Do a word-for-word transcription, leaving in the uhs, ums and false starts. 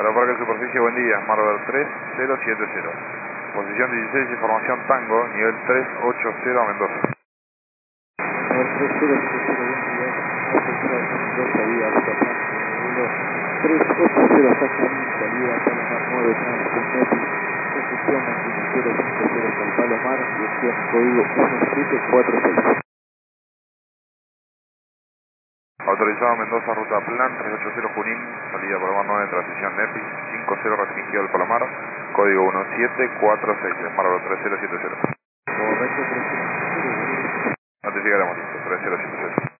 Aeroparque Superficie, buen día, Marvel tres cero siete cero. Posición dieciséis, información Tango, nivel tres ocho cero a Mendoza. Nivel tres cero siete cero, buen día, salida Alta Plan, vuelo tres ocho cero Jacqueline, salida Palomar nueve Transit Nepi, recepción veintiuno cero cinco cero San Palomar, dirección código uno siete cuatro seis. Autorizado Mendoza, ruta Plan, tres ocho cero Junín, salida Palomar nueve, transición Nepi, cinco cero restringido al Palomar, código uno siete cuatro seis, Marvel tres cero siete cero. Correcto, tres cero siete cero. Notificaremos, listo, tres cero siete cero.